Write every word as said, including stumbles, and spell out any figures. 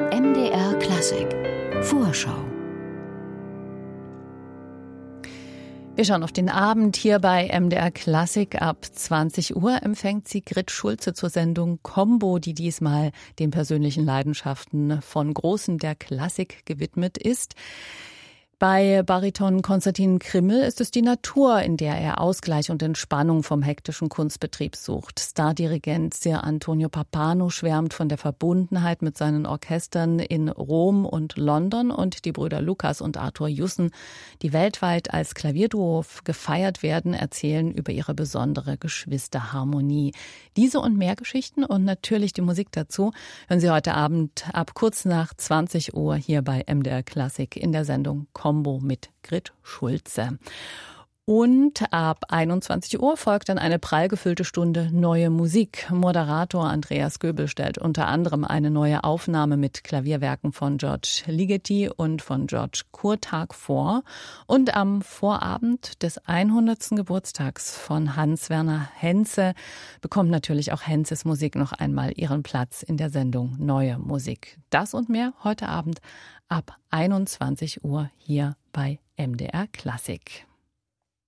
M D R Klassik Vorschau. Wir schauen auf den Abend hier bei M D R Klassik. Ab zwanzig Uhr empfängt sie Grit Schulze zur Sendung Combo, die diesmal den persönlichen Leidenschaften von Großen der Klassik gewidmet ist. Bei Bariton Konstantin Krimmel ist es die Natur, in der er Ausgleich und Entspannung vom hektischen Kunstbetrieb sucht. Stardirigent Sir Antonio Pappano schwärmt von der Verbundenheit mit seinen Orchestern in Rom und London, und die Brüder Lukas und Arthur Jussen, die weltweit als Klavierduo gefeiert werden, erzählen über ihre besondere Geschwisterharmonie. Diese und mehr Geschichten und natürlich die Musik dazu hören Sie heute Abend ab kurz nach zwanzig Uhr hier bei M D R Klassik in der Sendung Combo mit Grit Schulze. Und ab einundzwanzig Uhr folgt dann eine prall gefüllte Stunde neue Musik. Moderator Andreas Göbel stellt unter anderem eine neue Aufnahme mit Klavierwerken von George Ligeti und von George Kurtag vor. Und am Vorabend des hundertsten Geburtstags von Hans-Werner Henze bekommt natürlich auch Henzes Musik noch einmal ihren Platz in der Sendung Neue Musik. Das und mehr heute Abend ab einundzwanzig Uhr hier bei M D R Klassik.